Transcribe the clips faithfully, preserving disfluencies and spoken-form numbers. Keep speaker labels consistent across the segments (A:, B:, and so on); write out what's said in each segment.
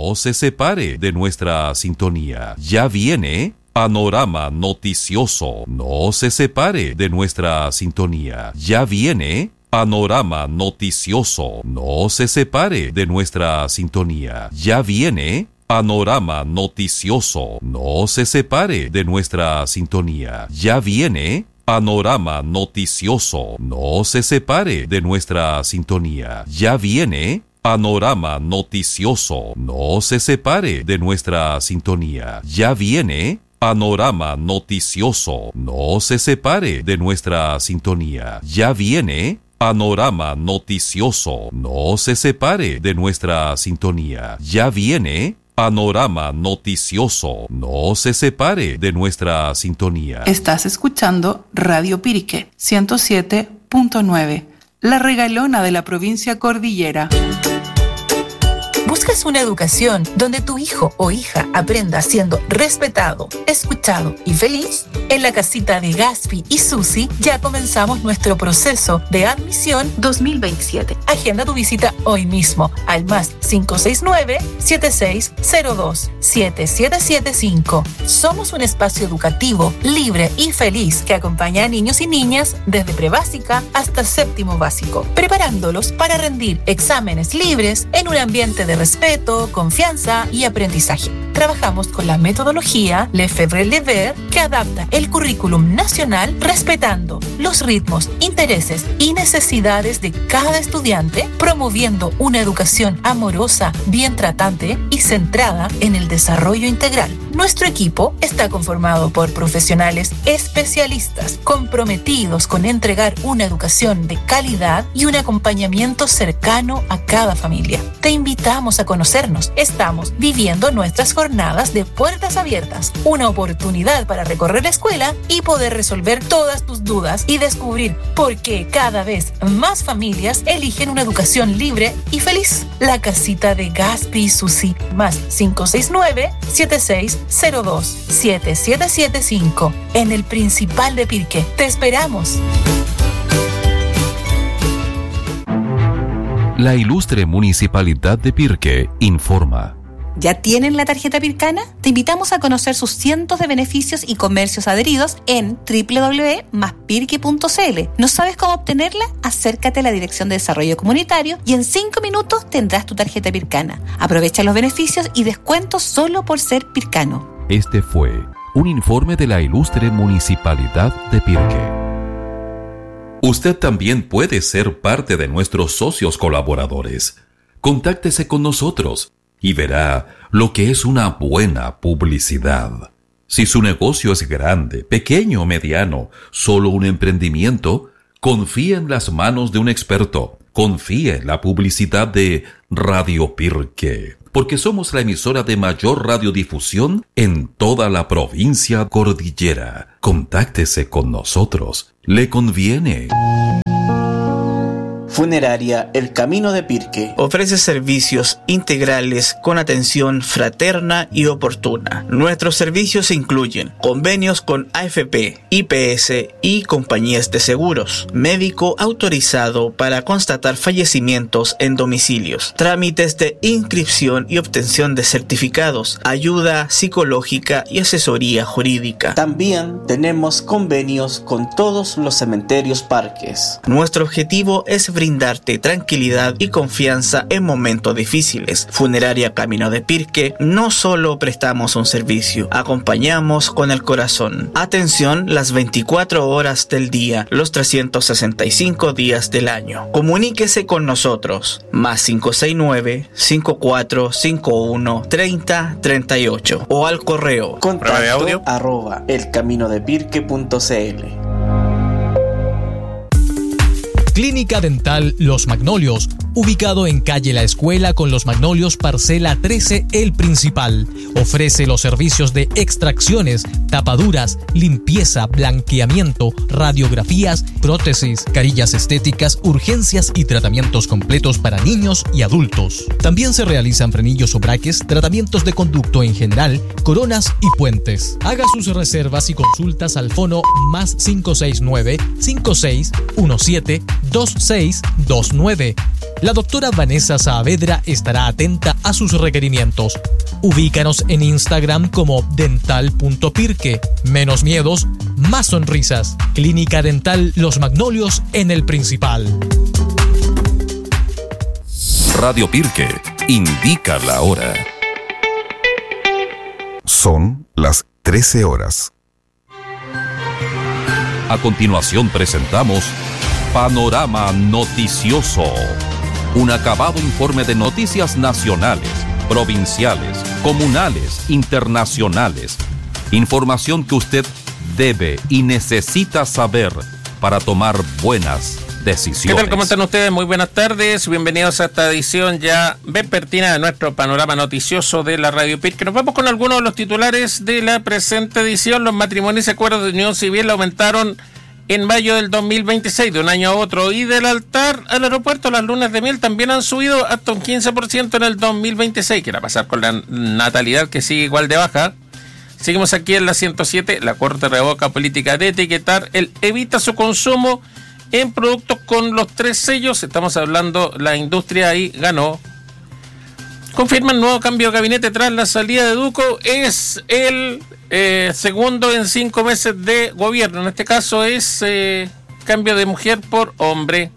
A: No se separe de nuestra sintonía. Ya viene Panorama Noticioso. No se separe de nuestra sintonía. Ya viene Panorama Noticioso. No se separe de nuestra sintonía. Ya viene Panorama Noticioso. No se separe de nuestra sintonía. Ya viene Panorama Noticioso. No se separe de nuestra sintonía. Ya viene Panorama Noticioso. No se separe de nuestra sintonía. Ya viene Panorama Noticioso. No se separe de nuestra sintonía. Ya viene Panorama Noticioso. No se separe de nuestra sintonía. Ya viene Panorama Noticioso. No se separe de nuestra sintonía.
B: Estás escuchando Radio Pirque ciento siete punto nueve, la regalona de la provincia Cordillera.
C: ¿Buscas una educación donde tu hijo o hija aprenda siendo respetado, escuchado y feliz? En la casita de Gaspi y Susi ya comenzamos nuestro proceso de admisión dos mil veintisiete. Agenda tu visita hoy mismo al más cinco seis nueve, siete seis cero dos, siete siete siete cinco. Somos un espacio educativo, libre y feliz que acompaña a niños y niñas desde prebásica hasta séptimo básico, preparándolos para rendir exámenes libres en un ambiente de respeto, confianza y aprendizaje. Trabajamos con la metodología Lefebvre-Lever que adapta el currículum nacional respetando los ritmos, intereses y necesidades de cada estudiante, promoviendo una educación amorosa, bien tratante y centrada en el desarrollo integral. Nuestro equipo está conformado por profesionales especialistas comprometidos con entregar una educación de calidad y un acompañamiento cercano a cada familia. Te invitamos a conocernos. Estamos viviendo nuestras jornadas de puertas abiertas, una oportunidad para recorrer la escuela y poder resolver todas tus dudas y descubrir por qué cada vez más familias eligen una educación libre y feliz. La casita de Gaspi y Susi, más cinco seis nueve, siete seis cero dos, siete siete siete cinco, en el Principal de Pirque. Te esperamos.
A: La ilustre Municipalidad de Pirque informa.
D: ¿Ya tienen la tarjeta Pircana? Te invitamos a conocer sus cientos de beneficios y comercios adheridos en doble u doble u doble u punto más pirque punto c l. ¿No sabes cómo obtenerla? Acércate a la Dirección de Desarrollo Comunitario y en cinco minutos tendrás tu tarjeta Pircana. Aprovecha los beneficios y descuentos solo por ser pircano.
A: Este fue un informe de la ilustre Municipalidad de Pirque. Usted también puede ser parte de nuestros socios colaboradores. Contáctese con nosotros y verá lo que es una buena publicidad. Si su negocio es grande, pequeño o mediano, solo un emprendimiento, confíe en las manos de un experto. Confíe en la publicidad de Radio Pirque, porque somos la emisora de mayor radiodifusión en toda la provincia cordillera. Contáctese con nosotros. Le conviene.
E: Funeraria El Camino de Pirque ofrece servicios integrales con atención fraterna y oportuna. Nuestros servicios incluyen convenios con A F P, I P S y compañías de seguros, médico autorizado para constatar fallecimientos en domicilios, trámites de inscripción y obtención de certificados, ayuda psicológica y asesoría jurídica. También tenemos convenios con todos los cementerios parques. Nuestro objetivo es brindarte tranquilidad y confianza en momentos difíciles. Funeraria Camino de Pirque, no solo prestamos un servicio, acompañamos con el corazón. Atención las veinticuatro horas del día, los trescientos sesenta y cinco días del año. Comuníquese con nosotros, más cinco seis nueve, cinco cuatro cinco uno, treinta treinta y ocho o al correo contacto arroba elcaminodepirque punto c l.
F: Clínica Dental Los Magnolios, ubicado en calle La Escuela con Los Magnolios, parcela trece, El Principal. Ofrece los servicios de extracciones, tapaduras, limpieza, blanqueamiento, radiografías, prótesis, carillas estéticas, urgencias y tratamientos completos para niños y adultos. También se realizan frenillos o braques, tratamientos de conducto en general, coronas y puentes. Haga sus reservas y consultas al fono más cinco seis nueve, cinco seis uno siete, dos seis dos nueve La doctora Vanessa Saavedra estará atenta a sus requerimientos. Ubícanos en Instagram como dental punto pirque. Menos miedos, más sonrisas. Clínica Dental Los Magnolios en el Principal.
A: Radio Pirque indica la hora.
G: Son las trece horas.
A: A continuación presentamos Panorama Noticioso, un acabado informe de noticias nacionales, provinciales, comunales, internacionales. Información que usted debe y necesita saber para tomar buenas decisiones.
H: ¿Qué tal? ¿Cómo están ustedes? Muy buenas tardes. Bienvenidos a esta edición ya vespertina de nuestro panorama noticioso de la Radio Pirque. Nos vamos con algunos de los titulares de la presente edición. Los matrimonios y acuerdos de unión civil aumentaron en mayo del dos mil veintiséis, de un año a otro. Y del altar al aeropuerto, las lunas de miel también han subido hasta un quince por ciento en el dos mil veintiséis. ¿Qué va a pasar con la natalidad, que sigue igual de baja? Seguimos aquí en la ciento siete. La Corte revoca política de etiquetar. Él evita su consumo en productos con los tres sellos. Estamos hablando, la industria ahí ganó. Confirman nuevo cambio de gabinete tras la salida de Duco. Es el eh, segundo en cinco meses de gobierno. En este caso es eh, cambio de mujer por hombre.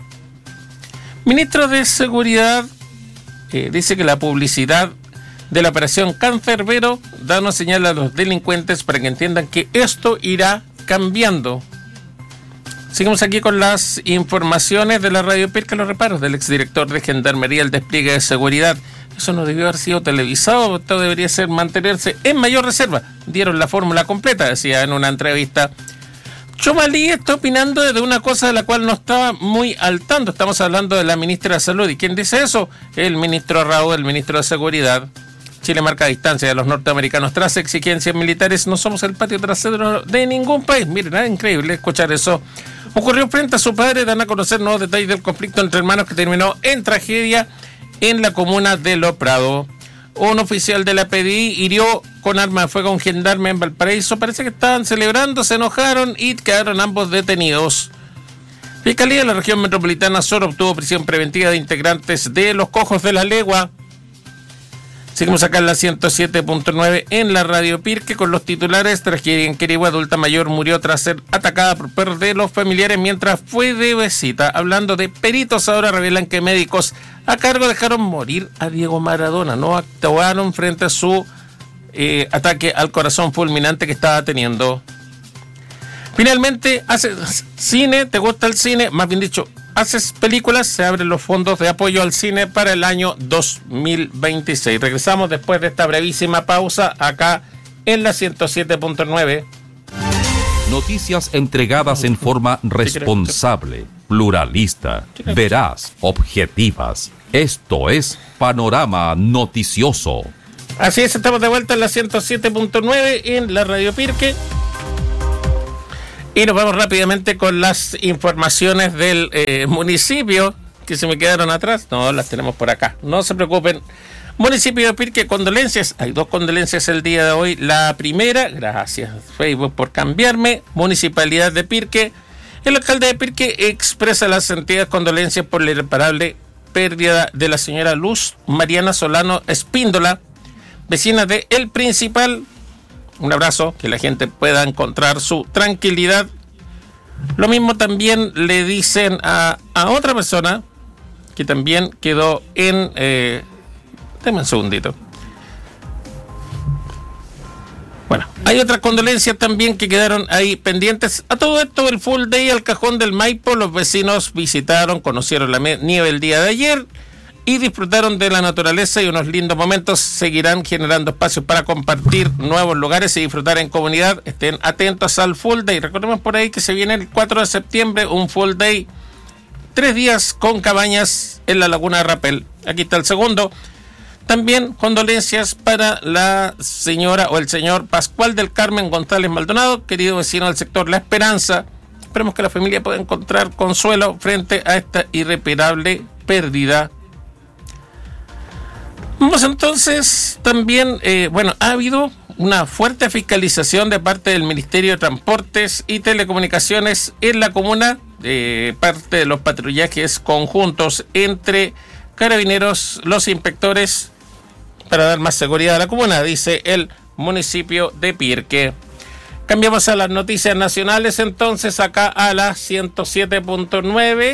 H: Ministro de Seguridad eh, dice que la publicidad de la operación Cancerbero da una señal a los delincuentes para que entiendan que esto irá cambiando. Seguimos aquí con las informaciones de la Radio Pirque. Los reparos del exdirector de Gendarmería, el despliegue de seguridad. Eso no debió haber sido televisado, esto debería ser mantenerse en mayor reserva. Dieron la fórmula completa, decía en una entrevista. Chomalí está opinando de una cosa de la cual no estaba muy al tanto. Estamos hablando de la ministra de Salud. ¿Y quién dice eso? El ministro Raúl, el ministro de Seguridad. Chile marca distancia de los norteamericanos tras exigencias militares. No somos el patio trasero de ningún país. Miren, es increíble escuchar eso. Ocurrió frente a su padre. Dan a conocer nuevos detalles del conflicto entre hermanos que terminó en tragedia en la comuna de Lo Prado. Un oficial de la P D I hirió con arma de fuego a un gendarme en Valparaíso. Parece que estaban celebrando, se enojaron y quedaron ambos detenidos. Fiscalía de la región metropolitana Sur obtuvo prisión preventiva de integrantes de los Cojos de la Legua. Seguimos acá en la ciento siete punto nueve en la Radio Pirque con los titulares. Tragedia en Quirihue, adulta mayor murió tras ser atacada por perros de los familiares mientras fue de visita. Hablando de peritos, ahora revelan que médicos a cargo dejaron morir a Diego Maradona. No actuaron frente a su eh, ataque al corazón fulminante que estaba teniendo. Finalmente, haces cine, ¿te gusta el cine? Más bien dicho, haces películas, se abren los fondos de apoyo al cine para el año dos mil veintiséis. Regresamos después de esta brevísima pausa acá en la ciento siete punto nueve.
A: Noticias entregadas en forma responsable, pluralista, veraz, objetivas. Esto es Panorama Noticioso.
H: Así es, estamos de vuelta en la ciento siete punto nueve en la Radio Pirque. Y nos vamos rápidamente con las informaciones del eh, municipio que se me quedaron atrás. No, las tenemos por acá. No se preocupen. Municipio de Pirque, condolencias. Hay dos condolencias el día de hoy. La primera, gracias Facebook por cambiarme. Municipalidad de Pirque. El alcalde de Pirque expresa las sentidas condolencias por la irreparable pérdida de la señora Luz Mariana Solano Espíndola, vecina de El Principal. Un abrazo, que la gente pueda encontrar su tranquilidad. Lo mismo también le dicen a, a otra persona que también quedó en... Eh, deme un segundito. Bueno, hay otras condolencias también que quedaron ahí pendientes. A todo esto, el Full Day al Cajón del Maipo. Los vecinos visitaron, conocieron la nieve el día de ayer y disfrutaron de la naturaleza y unos lindos momentos. Seguirán generando espacios para compartir nuevos lugares y disfrutar en comunidad. Estén atentos al Full Day. Recordemos por ahí que se viene el cuatro de septiembre un Full Day, tres días con cabañas en la Laguna de Rapel. Aquí está el segundo. También condolencias para la señora o el señor Pascual del Carmen González Maldonado, querido vecino del sector La Esperanza. Esperemos que la familia pueda encontrar consuelo frente a esta irreparable pérdida. Vamos entonces también, eh, bueno, ha habido una fuerte fiscalización de parte del Ministerio de Transportes y Telecomunicaciones en la comuna, de parte de los patrullajes conjuntos entre Carabineros, los inspectores, para dar más seguridad a la comuna, dice el municipio de Pirque. Cambiamos a las noticias nacionales entonces, acá a las ciento siete punto nueve.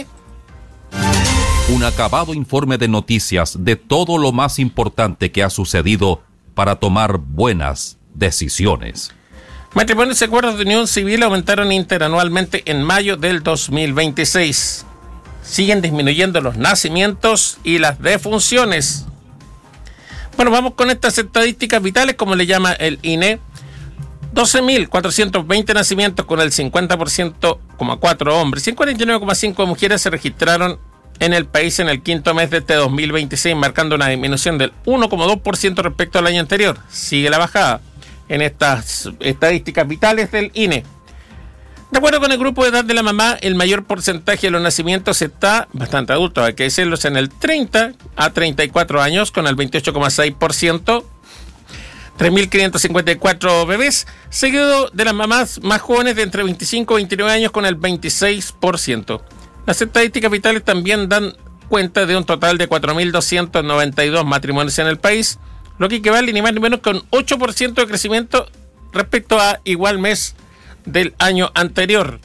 A: Un acabado informe de noticias de todo lo más importante que ha sucedido para tomar buenas decisiones.
H: Matrimonios y acuerdos de unión civil aumentaron interanualmente en mayo del dos mil veintiséis. Siguen disminuyendo los nacimientos y las defunciones. Bueno, vamos con estas estadísticas vitales, como le llama el I N E. doce mil cuatrocientos veinte nacimientos con el cincuenta por ciento, cuatro hombres y cuarenta y nueve coma cinco mujeres se registraron en el país en el quinto mes de este dos mil veintiséis, marcando una disminución del uno coma dos por ciento respecto al año anterior. Sigue la bajada en estas estadísticas vitales del I N E. De acuerdo con el grupo de edad de la mamá, el mayor porcentaje de los nacimientos está bastante adulto, hay que decirlo, en el treinta a treinta y cuatro años, con el veintiocho coma seis por ciento, tres mil quinientos cincuenta y cuatro bebés, seguido de las mamás más jóvenes de entre veinticinco y veintinueve años, con el veintiséis por ciento. Las estadísticas vitales también dan cuenta de un total de cuatro mil doscientos noventa y dos matrimonios en el país, lo que equivale ni más ni menos con ocho por ciento de crecimiento respecto a igual mes del año anterior.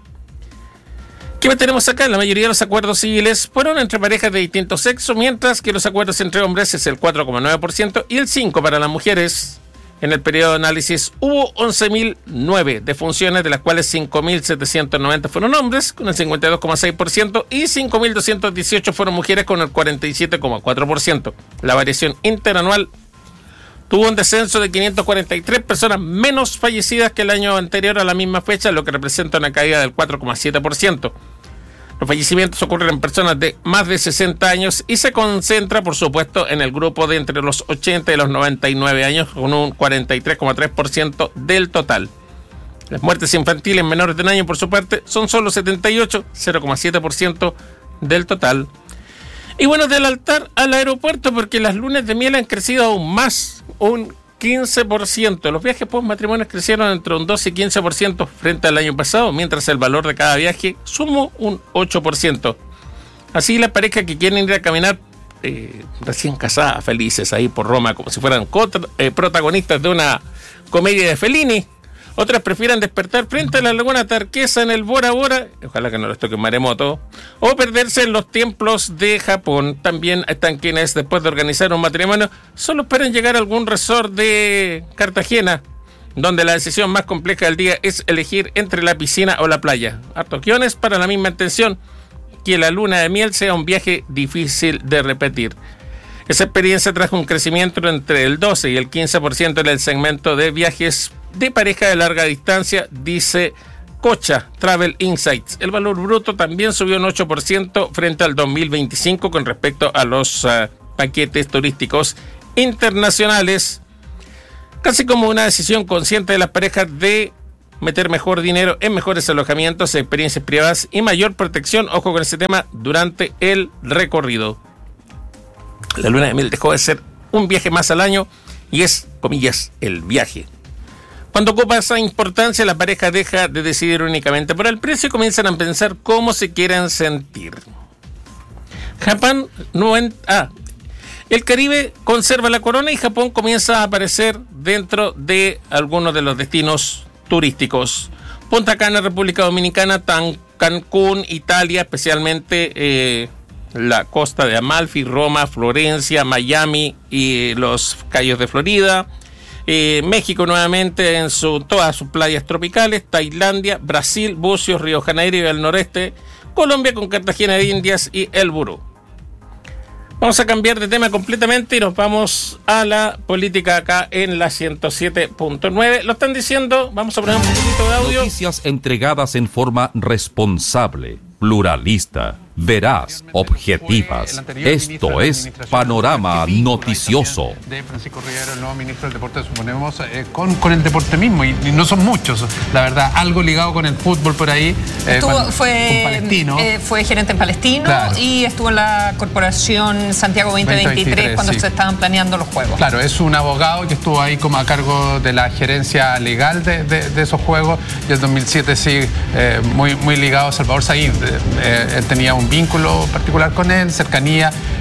H: ¿Qué más tenemos acá? La mayoría de los acuerdos civiles fueron entre parejas de distinto sexo, mientras que los acuerdos entre hombres es el cuatro coma nueve por ciento y el cinco por ciento para las mujeres. En el periodo de análisis hubo once mil nueve defunciones, de las cuales cinco mil setecientos noventa fueron hombres, con el cincuenta y dos coma seis por ciento, y cinco mil doscientos dieciocho fueron mujeres, con el cuarenta y siete coma cuatro por ciento. La variación interanual tuvo un descenso de quinientas cuarenta y tres personas menos fallecidas que el año anterior a la misma fecha, lo que representa una caída del cuatro coma siete por ciento. Los fallecimientos ocurren en personas de más de sesenta años y se concentra, por supuesto, en el grupo de entre los ochenta y los noventa y nueve años, con un cuarenta y tres coma tres por ciento del total. Las muertes infantiles menores de un año, por su parte, son solo setenta y ocho, cero coma siete por ciento del total. Y bueno, del altar al aeropuerto, porque las lunas de miel han crecido aún más, un quince por ciento. Los viajes post matrimonios crecieron entre un doce y quince por ciento frente al año pasado, mientras el valor de cada viaje sumó un ocho por ciento. Así, las parejas que quieren ir a caminar eh, recién casadas, felices ahí por Roma, como si fueran contra, eh, protagonistas de una comedia de Fellini. Otras prefieren despertar frente a la laguna Tarquesa en el Bora Bora, ojalá que no les toque un maremoto, o perderse en los templos de Japón. También están quienes, después de organizar un matrimonio, solo esperan llegar a algún resort de Cartagena, donde la decisión más compleja del día es elegir entre la piscina o la playa. Hartos guiones para la misma intención, que la luna de miel sea un viaje difícil de repetir. Esa experiencia trajo un crecimiento entre el doce y el quince por ciento en el segmento de viajes de pareja de larga distancia, dice Cocha Travel Insights. El valor bruto también subió un ocho por ciento frente al dos mil veinticinco con respecto a los uh, paquetes turísticos internacionales, casi como una decisión consciente de las parejas de meter mejor dinero en mejores alojamientos, experiencias privadas y mayor protección, ojo con ese tema, durante el recorrido. La luna de miel dejó de ser un viaje más al año y es, comillas, el viaje. Cuando ocupa esa importancia, la pareja deja de decidir únicamente por el precio y comienzan a pensar cómo se quieren sentir. Japón no en, ah, el Caribe conserva la corona y Japón comienza a aparecer dentro de algunos de los destinos turísticos. Punta Cana, República Dominicana, Tan, Cancún, Italia, especialmente eh, la costa de Amalfi, Roma, Florencia, Miami y los Cayos de Florida. Eh, México nuevamente en su, todas sus playas tropicales, Tailandia, Brasil, Bucios, Río de Janeiro y el noreste, Colombia con Cartagena de Indias y El Burú. Vamos a cambiar de tema completamente y nos vamos a la política acá en la ciento siete punto nueve. Lo están diciendo, vamos a poner un poquitito de audio.
A: Noticias entregadas en forma responsable, pluralista, veraz, objetivas. Esto es Panorama Noticioso.
I: De Francisco Rivero, el nuevo ministro del Deporte, suponemos, eh, con, con el deporte mismo, y, y no son muchos, la verdad, algo ligado con el fútbol por ahí. Eh,
J: estuvo,
I: cuando,
J: fue,
I: con Palestino.
J: Eh, fue gerente en Palestino, claro. Y estuvo en la Corporación Santiago veinte veintitrés cuando sí. se estaban planeando los Juegos. Claro, es un abogado que estuvo ahí como a cargo de la gerencia legal de, de, de esos Juegos, y en dos mil siete sí, eh, muy, muy ligado a Salvador Said. Eh, él tenía un vínculo particular con él, cercanía,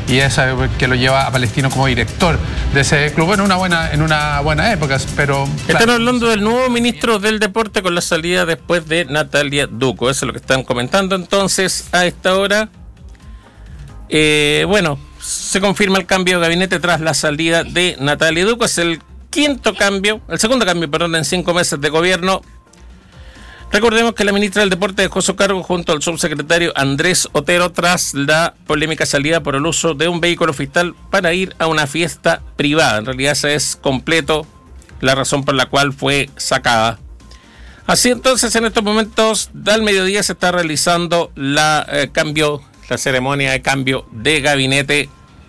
I: y esa que lo lleva a Palestino como director de ese club en una buena, en una buena época, pero...
H: Están claro, hablando del nuevo ministro del deporte con la salida después de Natalia Duco, eso es lo que están comentando entonces a esta hora. Eh, bueno, se confirma el cambio de gabinete tras la salida de Natalia Duco, es el quinto cambio, el segundo cambio, perdón, en cinco meses de gobierno. Recordemos que la ministra del Deporte dejó su cargo junto al subsecretario Andrés Otero tras la polémica salida por el uso de un vehículo fiscal para ir a una fiesta privada. En realidad esa es completo la razón por la cual fue sacada. Así entonces, en estos momentos, al mediodía se está realizando la eh, cambio, la ceremonia de cambio de gabinete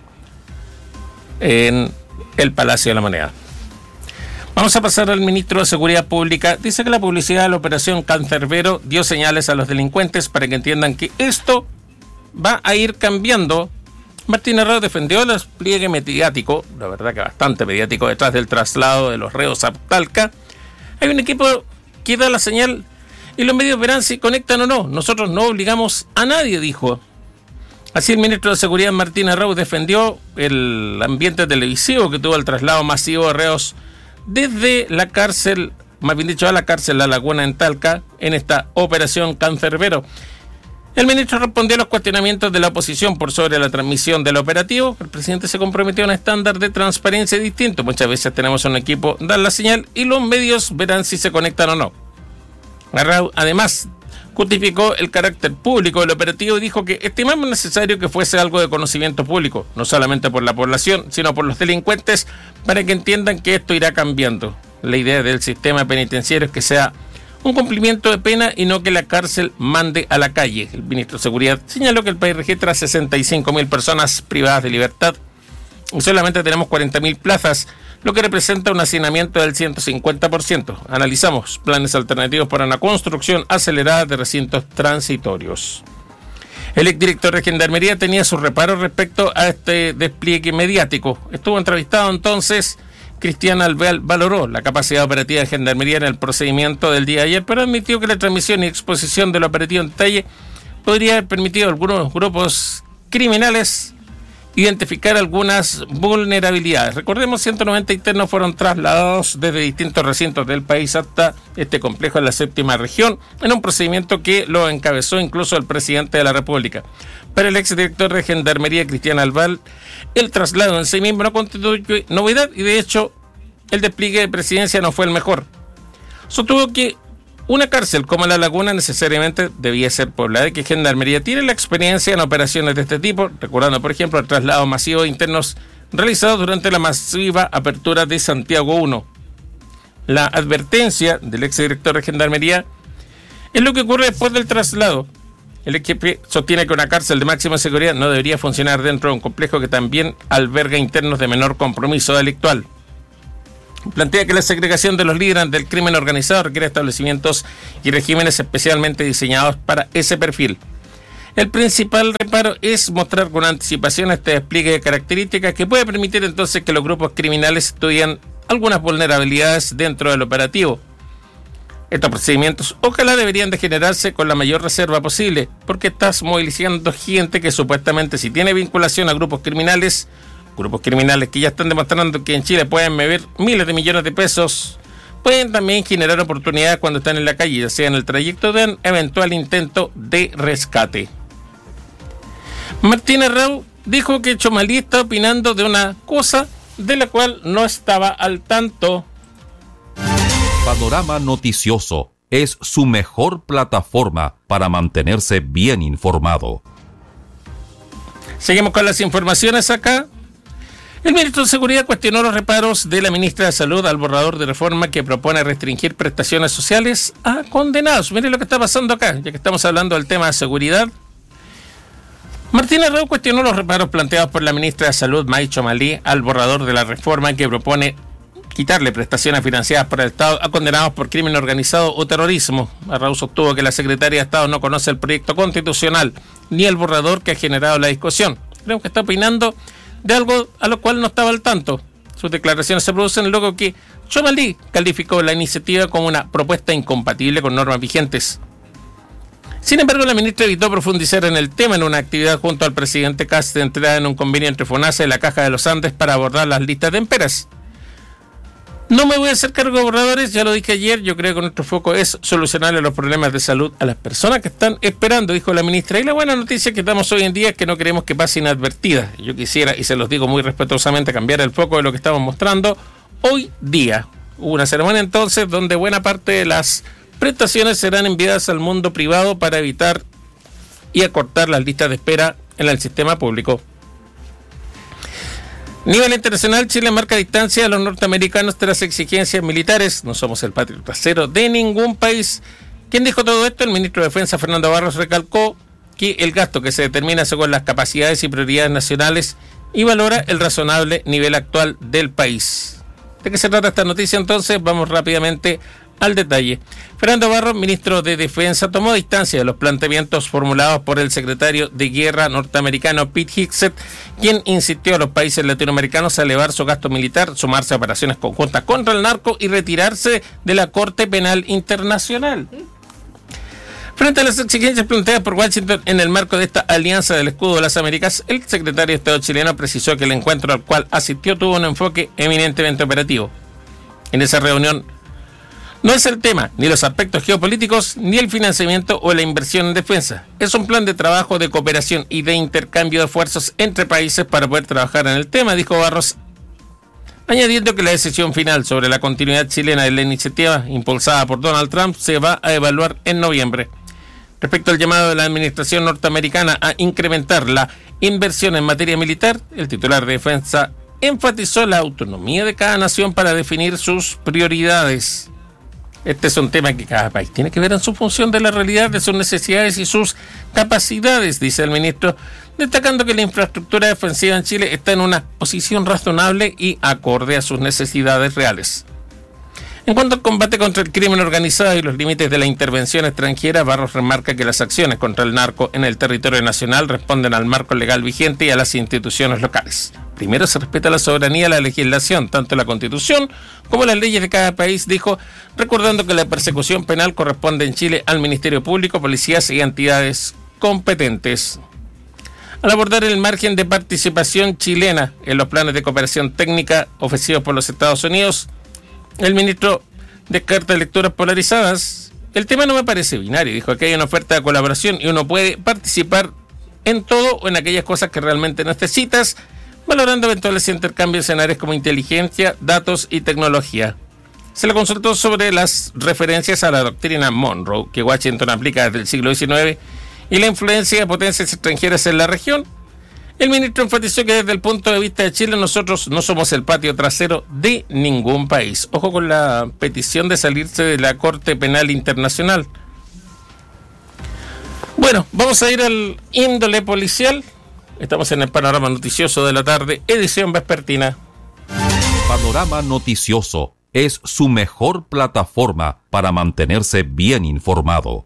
H: en el Palacio de la Moneda. Vamos a pasar al ministro de Seguridad Pública. Dice que la publicidad de la operación Cancerbero dio señales a los delincuentes para que entiendan que esto va a ir cambiando. Martín Rao defendió el despliegue mediático, la verdad que bastante mediático, detrás del traslado de los reos a Talca. Hay un equipo que da la señal y los medios verán si conectan o no. Nosotros no obligamos a nadie, dijo. Así el ministro de Seguridad Martín Rao defendió el ambiente televisivo que tuvo el traslado masivo de reos desde la cárcel, más bien dicho, a la cárcel La Laguna en Talca, en esta operación Cancerbero. El ministro respondió a los cuestionamientos de la oposición por sobre la transmisión del operativo. El presidente se comprometió a un estándar de transparencia distinto. Muchas veces tenemos un equipo, dar la señal y los medios verán si se conectan o no. Además, justificó el carácter público del operativo y dijo que estimamos necesario que fuese algo de conocimiento público, no solamente por la población, sino por los delincuentes, para que entiendan que esto irá cambiando. La idea del sistema penitenciario es que sea un cumplimiento de pena y no que la cárcel mande a la calle. El ministro de Seguridad señaló que el país registra sesenta y cinco mil personas privadas de libertad y solamente tenemos cuarenta mil plazas, lo que representa un hacinamiento del ciento cincuenta por ciento. Analizamos planes alternativos para una construcción acelerada de recintos transitorios. El exdirector de Gendarmería tenía sus reparos respecto a este despliegue mediático. Estuvo entrevistado entonces. Cristian Alvear valoró la capacidad operativa de Gendarmería en el procedimiento del día de ayer, pero admitió que la transmisión y exposición del operativo en detalle podría haber permitido a algunos grupos criminales identificar algunas vulnerabilidades. Recordemos, ciento noventa internos fueron trasladados desde distintos recintos del país hasta este complejo en la séptima región, en un procedimiento que lo encabezó incluso el presidente de la República. Para el exdirector de Gendarmería, Cristian Alvear, el traslado en sí mismo no constituye novedad y de hecho el despliegue de presidencia no fue el mejor. Sostuvo que una cárcel como La Laguna necesariamente debía ser poblada y que Gendarmería tiene la experiencia en operaciones de este tipo, recordando por ejemplo el traslado masivo de internos realizado durante la masiva apertura de Santiago uno. La advertencia del exdirector de Gendarmería es lo que ocurre después del traslado. El equipo sostiene que una cárcel de máxima seguridad no debería funcionar dentro de un complejo que también alberga internos de menor compromiso delictual. Plantea que la segregación de los líderes del crimen organizado requiere establecimientos y regímenes especialmente diseñados para ese perfil. El principal reparo es mostrar con anticipación este despliegue de características que puede permitir entonces que los grupos criminales estudien algunas vulnerabilidades dentro del operativo. Estos procedimientos ojalá deberían de generarse con la mayor reserva posible, porque estás movilizando gente que supuestamente si tiene vinculación a grupos criminales, grupos criminales que ya están demostrando que en Chile pueden mover miles de millones de pesos, pueden también generar oportunidades cuando están en la calle, ya sea en el trayecto de un eventual intento de rescate. Martín Rao dijo que Chomalí está opinando de una cosa de la cual no estaba al tanto.
A: Panorama Noticioso es su mejor plataforma para mantenerse bien informado.
H: Seguimos con las informaciones acá. El ministro de Seguridad cuestionó los reparos de la ministra de Salud al borrador de reforma que propone restringir prestaciones sociales a condenados. Miren lo que está pasando acá, ya que estamos hablando del tema de seguridad. Martín Arreu cuestionó los reparos planteados por la ministra de Salud, May Chomalí, al borrador de la reforma que propone quitarle prestaciones financiadas por el Estado a condenados por crimen organizado o terrorismo. Arreu sostuvo que la secretaria de Estado no conoce el proyecto constitucional ni el borrador que ha generado la discusión. Creo que está opinando de algo a lo cual no estaba al tanto. Sus declaraciones se producen luego que Chomalí calificó la iniciativa como una propuesta incompatible con normas vigentes. Sin embargo, la ministra evitó profundizar en el tema en una actividad junto al presidente Kast centrada en un convenio entre FONASA y la Caja de los Andes para abordar las listas de temperas. No me voy a hacer cargo de borradores, ya lo dije ayer, yo creo que nuestro foco es solucionarle los problemas de salud a las personas que están esperando, dijo la ministra. Y la buena noticia que damos hoy en día es que no queremos que pase inadvertida. Yo quisiera, y se los digo muy respetuosamente, cambiar el foco de lo que estamos mostrando hoy día. Hubo una ceremonia entonces donde buena parte de las prestaciones serán enviadas al mundo privado para evitar y acortar las listas de espera en el sistema público. A nivel internacional, Chile marca distancia a los norteamericanos tras exigencias militares. No somos el patio trasero de ningún país. ¿Quién dijo todo esto? El ministro de Defensa, Fernando Barros, recalcó que el gasto que se determina según las capacidades y prioridades nacionales y valora el razonable nivel actual del país. ¿De qué se trata esta noticia entonces? Vamos rápidamente al detalle. Fernando Barros, ministro de Defensa, tomó distancia de los planteamientos formulados por el secretario de Guerra norteamericano Pete Hegseth, quien insistió a los países latinoamericanos a elevar su gasto militar, sumarse a operaciones conjuntas contra el narco y retirarse de la Corte Penal Internacional. Frente a las exigencias planteadas por Washington en el marco de esta Alianza del Escudo de las Américas, el secretario de Estado chileno precisó que el encuentro al cual asistió tuvo un enfoque eminentemente operativo. En esa reunión no es el tema ni los aspectos geopolíticos, ni el financiamiento o la inversión en defensa. Es un plan de trabajo, de cooperación y de intercambio de esfuerzos entre países para poder trabajar en el tema, dijo Barros, añadiendo que la decisión final sobre la continuidad chilena de la iniciativa impulsada por Donald Trump se va a evaluar en noviembre. Respecto al llamado de la administración norteamericana a incrementar la inversión en materia militar, el titular de Defensa enfatizó la autonomía de cada nación para definir sus prioridades. Este es un tema que cada país tiene que ver en su función de la realidad de sus necesidades y sus capacidades, dice el ministro, destacando que la infraestructura defensiva en Chile está en una posición razonable y acorde a sus necesidades reales. En cuanto al combate contra el crimen organizado y los límites de la intervención extranjera, Barros remarca que las acciones contra el narco en el territorio nacional responden al marco legal vigente y a las instituciones locales. Primero se respeta la soberanía, la legislación, tanto la Constitución como las leyes de cada país, dijo, recordando que la persecución penal corresponde en Chile al Ministerio Público, policías y entidades competentes. Al abordar el margen de participación chilena en los planes de cooperación técnica ofrecidos por los Estados Unidos, el ministro descarta lecturas polarizadas. El tema no me parece binario, dijo que hay una oferta de colaboración y uno puede participar en todo o en aquellas cosas que realmente necesitas, valorando eventuales intercambios en áreas como inteligencia, datos y tecnología. Se le consultó sobre las referencias a la doctrina Monroe, que Washington aplica desde el siglo diecinueve, y la influencia de potencias extranjeras en la región. El ministro enfatizó que desde el punto de vista de Chile nosotros no somos el patio trasero de ningún país. Ojo con la petición de salirse de la Corte Penal Internacional. Bueno, vamos a ir al índole policial. Estamos en el panorama noticioso de la tarde, edición vespertina.
A: Panorama Noticioso es su mejor plataforma para mantenerse bien informado.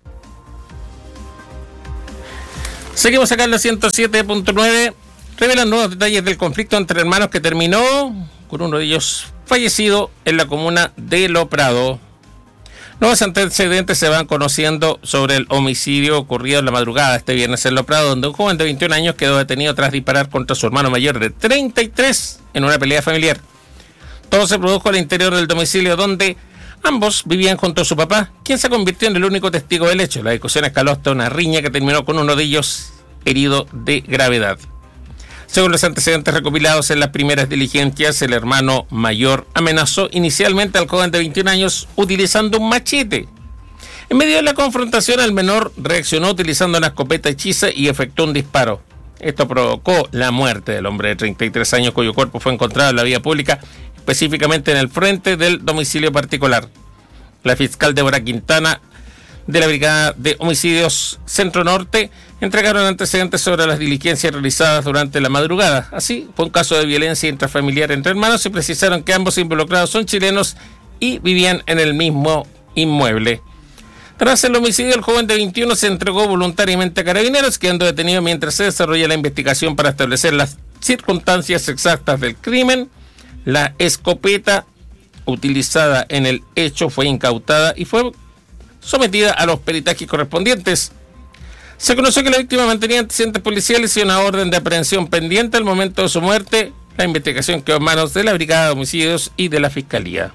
H: Seguimos acá en la ciento siete punto nueve. Revelan nuevos detalles del conflicto entre hermanos que terminó con uno de ellos fallecido en la comuna de Lo Prado. Nuevos antecedentes se van conociendo sobre el homicidio ocurrido en la madrugada este viernes en Lo Prado, donde un joven de veintiún años quedó detenido tras disparar contra su hermano mayor de treinta y tres en una pelea familiar. Todo se produjo al interior del domicilio donde ambos vivían junto a su papá, quien se convirtió en el único testigo del hecho. La discusión escaló hasta una riña que terminó con uno de ellos herido de gravedad. Según los antecedentes recopilados en las primeras diligencias, el hermano mayor amenazó inicialmente al joven de veintiún años utilizando un machete. En medio de la confrontación, el menor reaccionó utilizando una escopeta hechiza y efectuó un disparo. Esto provocó la muerte del hombre de treinta y tres años, cuyo cuerpo fue encontrado en la vía pública, específicamente en el frente del domicilio particular. La fiscal Débora Quintana, de la Brigada de Homicidios Centro Norte, entregaron antecedentes sobre las diligencias realizadas durante la madrugada. Así, fue un caso de violencia intrafamiliar entre hermanos y precisaron que ambos involucrados son chilenos y vivían en el mismo inmueble. Tras el homicidio, el joven de veintiuno se entregó voluntariamente a Carabineros, quedando detenido mientras se desarrolla la investigación para establecer las circunstancias exactas del crimen. La escopeta utilizada en el hecho fue incautada y fue sometida a los peritajes correspondientes. Se conoció que la víctima mantenía antecedentes policiales y una orden de aprehensión pendiente al momento de su muerte. La investigación quedó en manos de la Brigada de Homicidios y de la Fiscalía.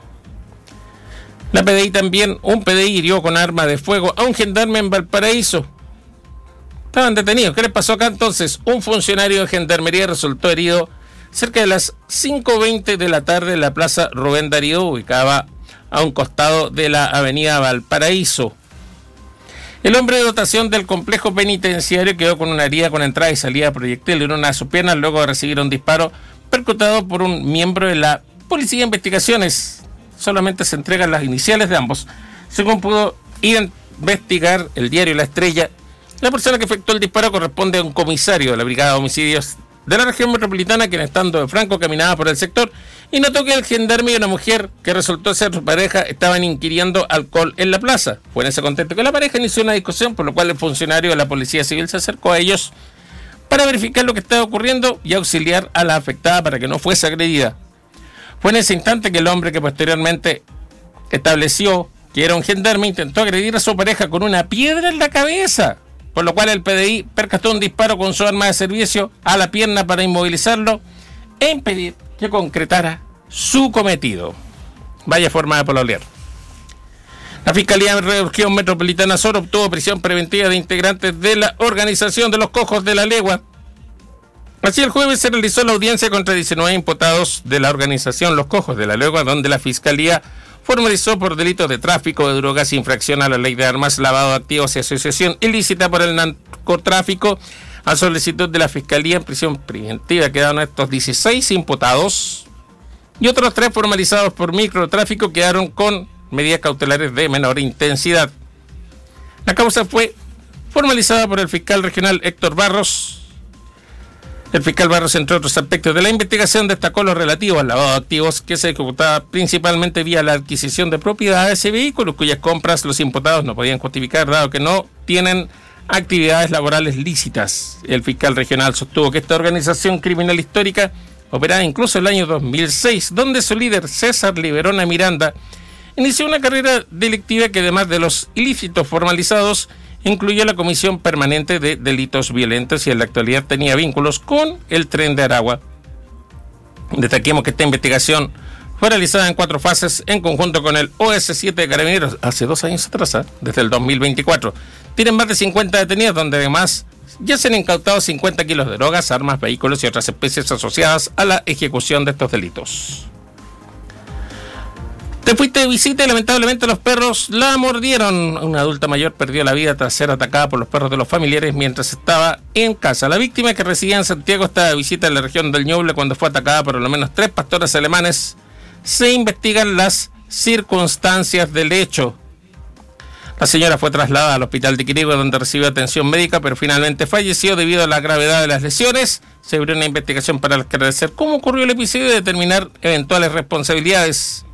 H: La P D I también, un P D I hirió con arma de fuego a un gendarme en Valparaíso. Estaban detenidos. ¿Qué les pasó acá entonces? Un funcionario de gendarmería resultó herido cerca de las cinco veinte de la tarde en la plaza Rubén Darío, ubicada a un costado de la avenida Valparaíso. El hombre de dotación del complejo penitenciario quedó con una herida con entrada y salida de proyectil en una de sus piernas luego de recibir un disparo percutado por un miembro de la Policía de Investigaciones. Solamente se entregan las iniciales de ambos. Según pudo investigar el diario La Estrella, la persona que efectuó el disparo corresponde a un comisario de la Brigada de Homicidios de la región metropolitana, quien estando de franco caminaba por el sector y notó que el gendarme y una mujer que resultó ser su pareja estaban inquiriendo alcohol en la plaza. Fue en ese contexto que la pareja inició una discusión, por lo cual el funcionario de la Policía Civil se acercó a ellos para verificar lo que estaba ocurriendo y auxiliar a la afectada para que no fuese agredida. Fue en ese instante que el hombre, que posteriormente estableció que era un gendarme, intentó agredir a su pareja con una piedra en la cabeza, por lo cual el P D I percató un disparo con su arma de servicio a la pierna para inmovilizarlo e impedir que concretara su cometido. Vaya forma de pololear. La Fiscalía de la Región Metropolitana Sur obtuvo prisión preventiva de integrantes de la Organización de los Cojos de la Legua. Así, el jueves se realizó la audiencia contra diecinueve imputados de la organización Los Cojos de la Legua, donde la Fiscalía formalizó por delitos de tráfico de drogas, infracción a la ley de armas, lavado de activos y asociación ilícita por el narcotráfico. A solicitud de la Fiscalía, en prisión preventiva quedaron estos dieciséis imputados y otros tres formalizados por microtráfico quedaron con medidas cautelares de menor intensidad. La causa fue formalizada por el fiscal regional Héctor Barros. El fiscal Barros, entre otros aspectos de la investigación, destacó lo relativo al lavado de activos, que se ejecutaba principalmente vía la adquisición de propiedades y vehículos cuyas compras los imputados no podían justificar, dado que no tienen actividades laborales lícitas. El fiscal regional sostuvo que esta organización criminal histórica operaba incluso en el año dos mil seis, donde su líder, César Liberona Miranda, inició una carrera delictiva que, además de los ilícitos formalizados, incluyó la Comisión Permanente de Delitos Violentos y en la actualidad tenía vínculos con el Tren de Aragua. Destaquemos que esta investigación fue realizada en cuatro fases en conjunto con el O S siete de Carabineros hace dos años atrás, ¿eh? desde el dos mil veinticuatro. Tienen más de cincuenta detenidos, donde además ya se han incautado cincuenta kilos de drogas, armas, vehículos y otras especies asociadas a la ejecución de estos delitos. Te fuiste de visita y lamentablemente los perros la mordieron. Una adulta mayor perdió la vida tras ser atacada por los perros de los familiares mientras estaba en casa. La víctima, que residía en Santiago, estaba de visita en la región del Ñuble cuando fue atacada por al menos tres pastores alemanes. Se investigan las circunstancias del hecho. La señora fue trasladada al hospital de Quirigua, donde recibió atención médica, pero finalmente falleció debido a la gravedad de las lesiones. Se abrió una investigación para esclarecer cómo ocurrió el episodio y determinar eventuales responsabilidades.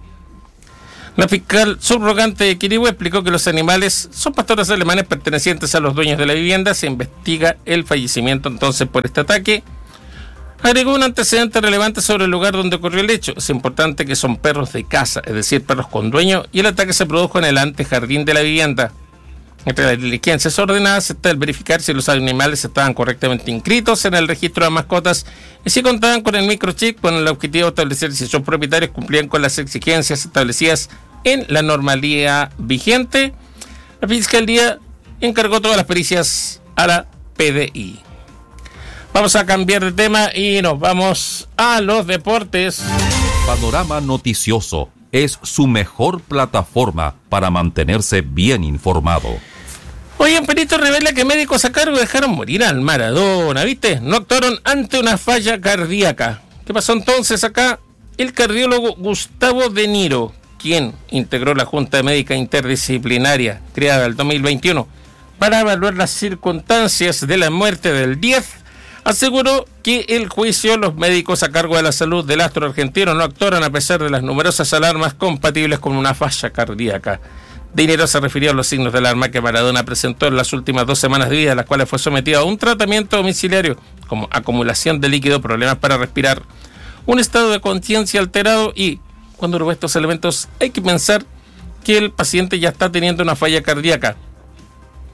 H: La fiscal subrogante de Quirihue explicó que los animales son pastores alemanes pertenecientes a los dueños de la vivienda. Se investiga el fallecimiento entonces por este ataque. Agregó un antecedente relevante sobre el lugar donde ocurrió el hecho. Es importante que son perros de casa, es decir, perros con dueño, y el ataque se produjo en el antejardín de la vivienda. Entre las diligencias ordenadas está el verificar si los animales estaban correctamente inscritos en el registro de mascotas y si contaban con el microchip, con el objetivo de establecer si sus propietarios cumplían con las exigencias establecidas en la normalidad vigente. La Fiscalía encargó todas las pericias a la P D I. Vamos a cambiar de tema y nos vamos a los deportes.
A: Panorama Noticioso es su mejor plataforma para mantenerse bien informado.
H: Hoy un perito revela que médicos a cargo dejaron morir al Maradona, ¿viste? No actuaron ante una falla cardíaca. ¿Qué pasó entonces acá? El cardiólogo Gustavo De Niro, quien integró la Junta Médica Interdisciplinaria creada en el dos mil veintiuno para evaluar las circunstancias de la muerte del diez, aseguró que el juicio, los médicos a cargo de la salud del astro argentino no actuaron a pesar de las numerosas alarmas compatibles con una falla cardíaca. De Niro se refirió a los signos de alarma que Maradona presentó en las últimas dos semanas de vida, las cuales fue sometido a un tratamiento domiciliario, como acumulación de líquido, problemas para respirar, un estado de conciencia alterado y, cuando uno ve estos elementos, hay que pensar que el paciente ya está teniendo una falla cardíaca.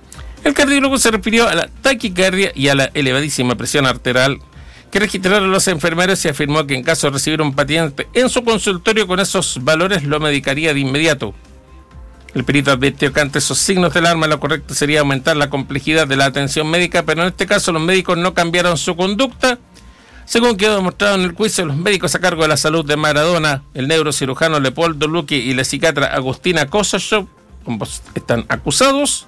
H: El cardiólogo se refirió a la taquicardia y a la elevadísima presión arterial que registraron los enfermeros y afirmó que en caso de recibir un paciente en su consultorio con esos valores lo medicaría de inmediato. El perito advirtió que ante esos signos de alarma lo correcto sería aumentar la complejidad de la atención médica, pero en este caso los médicos no cambiaron su conducta. Según quedó demostrado en el juicio, los médicos a cargo de la salud de Maradona, el neurocirujano Leopoldo Luque y la psiquiatra Agustina Kosachov, ambos están acusados.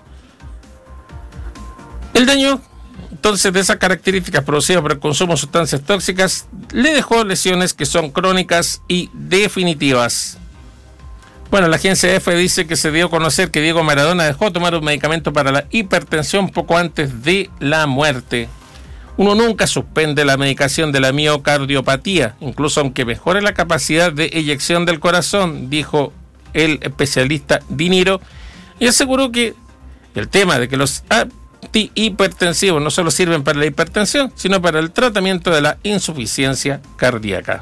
H: El daño, entonces, de esas características producidas por el consumo de sustancias tóxicas le dejó lesiones que son crónicas y definitivas. Bueno, la agencia E F E dice que se dio a conocer que Diego Maradona dejó de tomar un medicamento para la hipertensión poco antes de la muerte. Uno nunca suspende la medicación de la miocardiopatía, incluso aunque mejore la capacidad de eyección del corazón, dijo el especialista Diniro, y aseguró que el tema de que los antihipertensivos no solo sirven para la hipertensión, sino para el tratamiento de la insuficiencia cardíaca.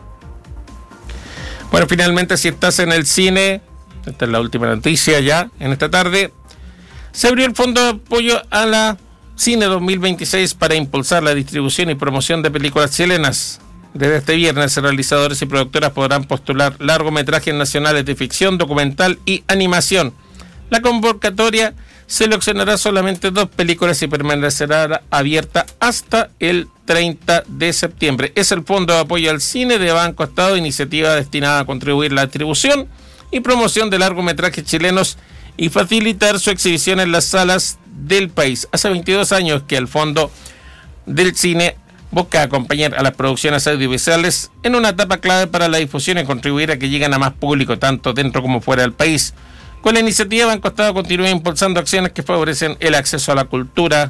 H: Bueno, finalmente, si estás en el cine, esta es la última noticia ya en esta tarde, se abrió el Fondo de Apoyo a la Cine dos mil veintiséis para impulsar la distribución y promoción de películas chilenas. Desde este viernes, realizadores y productoras podrán postular largometrajes nacionales de ficción, documental y animación. La convocatoria seleccionará solamente dos películas y permanecerá abierta hasta el treinta de septiembre. Es el Fondo de Apoyo al Cine de Banco Estado, iniciativa destinada a contribuir a la distribución y promoción de largometrajes chilenos y facilitar su exhibición en las salas del país. Hace veintidós años que el Fondo del Cine busca acompañar a las producciones audiovisuales en una etapa clave para la difusión y contribuir a que lleguen a más público, tanto dentro como fuera del país. Con la iniciativa, Banco Estado continúa impulsando acciones que favorecen el acceso a la cultura.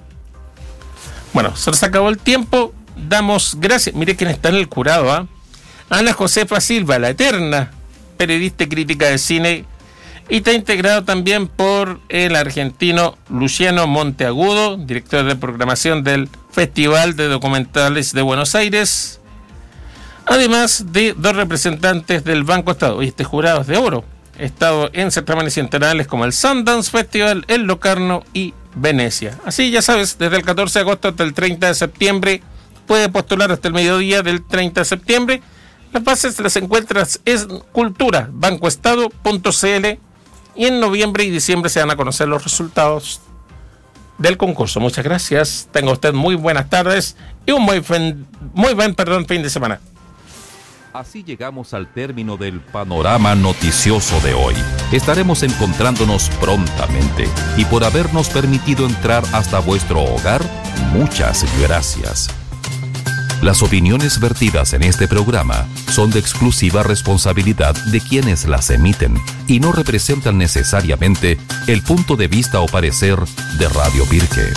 H: Bueno, se nos acabó el tiempo. Damos gracias. Mire quién está en el jurado, ¿ah? ¿eh? Ana Josefa Silva, la eterna periodista y crítica de cine. Y está integrado también por el argentino Luciano Monteagudo, director de programación del Festival de Documentales de Buenos Aires. Además de dos representantes del Banco Estado. Y este jurado es de oro. He estado en certámenes internacionales como el Sundance Festival, el Locarno y Venecia. Así, ya sabes, desde el catorce de agosto hasta el treinta de septiembre, puede postular hasta el mediodía del treinta de septiembre. Las bases las encuentras en cultura, bancoestado punto c l, y en noviembre y diciembre se van a conocer los resultados del concurso. Muchas gracias, tenga usted muy buenas tardes y un muy, fin, muy buen perdón, fin de semana.
A: Así llegamos al término del panorama noticioso de hoy. Estaremos encontrándonos prontamente y por habernos permitido entrar hasta vuestro hogar, muchas gracias. Las opiniones vertidas en este programa son de exclusiva responsabilidad de quienes las emiten y no representan necesariamente el punto de vista o parecer de Radio Pirque.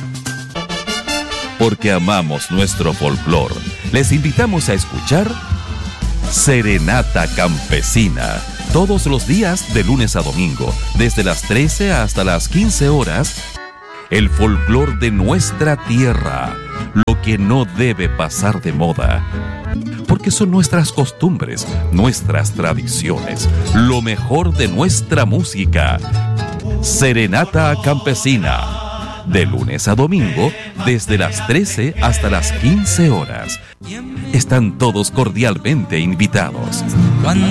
A: Porque amamos nuestro folclor, les invitamos a escuchar Serenata Campesina, todos los días de lunes a domingo, desde las trece hasta las quince horas, el folclor de nuestra tierra, lo que no debe pasar de moda, porque son nuestras costumbres, nuestras tradiciones, lo mejor de nuestra música. Serenata Campesina, de lunes a domingo, desde las trece hasta las quince horas. Están todos cordialmente invitados.